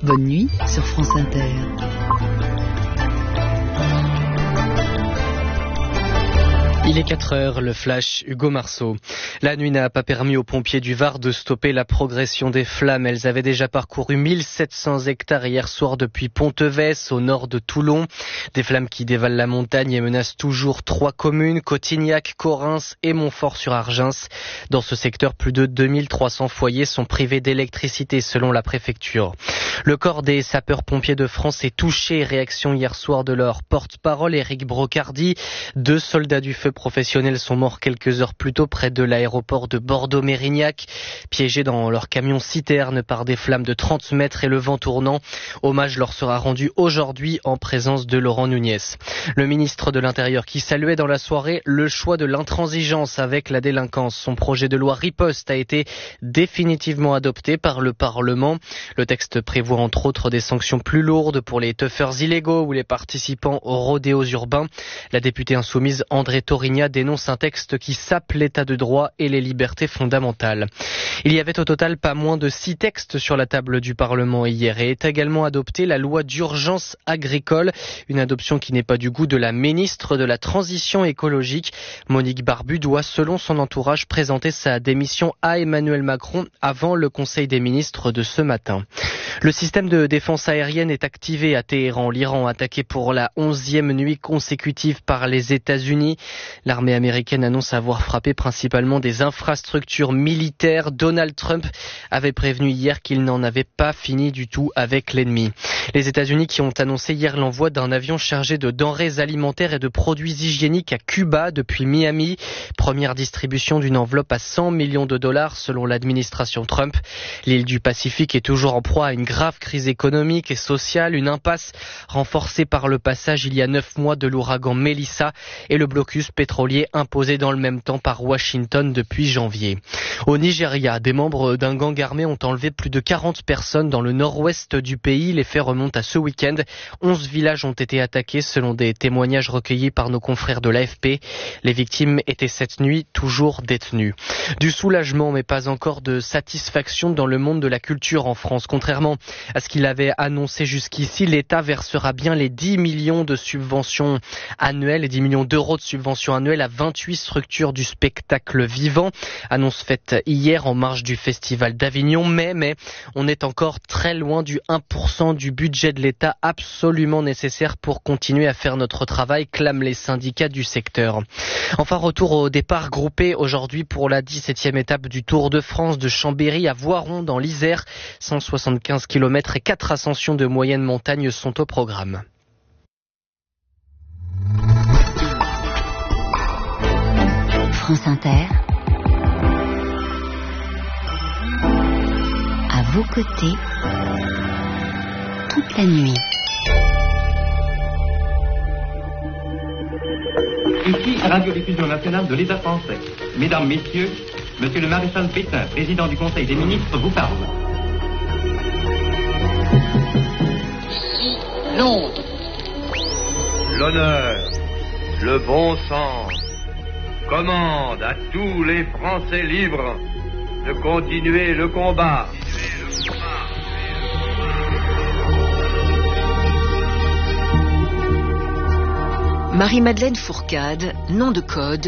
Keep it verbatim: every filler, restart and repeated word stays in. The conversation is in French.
Bonne nuit sur France Inter. Il est quatre heures, le flash, Hugo Marceau. La nuit n'a pas permis aux pompiers du Var de stopper la progression des flammes. Elles avaient déjà parcouru mille sept cents hectares hier soir depuis Pontevès, au nord de Toulon. Des flammes qui dévalent la montagne et menacent toujours trois communes, Cotignac, Correns et Montfort-sur-Argens. Dans ce secteur, plus de deux mille trois cents foyers sont privés d'électricité selon la préfecture. Le corps des sapeurs-pompiers de France est touché. Réaction hier soir de leur porte-parole, Éric Brocardi. Deux soldats du feu professionnels sont morts quelques heures plus tôt près de l'aéroport de Bordeaux-Mérignac, piégés dans leur camion citerne par des flammes de trente mètres et le vent tournant. Hommage leur sera rendu aujourd'hui en présence de Laurent Nunez. Le ministre de l'Intérieur qui saluait dans la soirée le choix de l'intransigeance avec la délinquance. Son projet de loi riposte a été définitivement adopté par le Parlement. Le texte prévoit entre autres des sanctions plus lourdes pour les teufeurs illégaux ou les participants aux rodéos urbains. La députée insoumise André Torigna dénonce un texte qui sape l'état de droit et les libertés fondamentales. Il y avait au total pas moins de six textes sur la table du Parlement hier et est également adoptée la loi d'urgence agricole, une adoption qui n'est pas du goût de la ministre de la Transition écologique. Monique Barbu doit, selon son entourage, présenter sa démission à Emmanuel Macron avant le Conseil des ministres de ce matin. Le système de défense aérienne est activé à Téhéran. L'Iran attaqué pour la onzième nuit consécutive par les États-Unis. L'armée américaine annonce avoir frappé principalement des infrastructures militaires. Donald Trump avait prévenu hier qu'il n'en avait pas fini du tout avec l'ennemi. Les États-Unis qui ont annoncé hier l'envoi d'un avion chargé de denrées alimentaires et de produits hygiéniques à Cuba depuis Miami. Première distribution d'une enveloppe à cent millions de dollars selon l'administration Trump. L'île du Pacifique est toujours en proie à une grave crise économique et sociale, une impasse renforcée par le passage il y a neuf mois de l'ouragan Melissa et le blocus pétrolier imposé dans le même temps par Washington depuis janvier. Au Nigeria, des membres d'un gang armé ont enlevé plus de quarante personnes dans le nord-ouest du pays. Les faits remontent à ce week-end. onze villages ont été attaqués selon des témoignages recueillis par nos confrères de l'A F P. Les victimes étaient cette nuit toujours détenues. Du soulagement mais pas encore de satisfaction dans le monde de la culture en France. Contrairement à ce qu'il avait annoncé jusqu'ici, l'État versera bien les dix millions de subventions annuelles, les dix millions d'euros de subventions annuelles à vingt-huit structures du spectacle vivant. Annonce faite hier en marge du Festival d'Avignon, mais, mais on est encore très loin du un pour cent du budget de l'État absolument nécessaire pour continuer à faire notre travail, clament les syndicats du secteur. Enfin, retour au départ groupé aujourd'hui pour la dix-septième étape du Tour de France de Chambéry à Voiron dans l'Isère. cent soixante-quinze kilomètres et quatre ascensions de moyenne montagne sont au programme. France Inter, à vos côtés, toute la nuit. Ici, Radio-Diffusion Nationale de l'État français. Mesdames, Messieurs, Monsieur le Maréchal Pétain, président du Conseil des ministres, vous parle. Ici, Londres. L'honneur, le bon sens commande à tous les Français libres de continuer le combat. Marie-Madeleine Fourcade, nom de code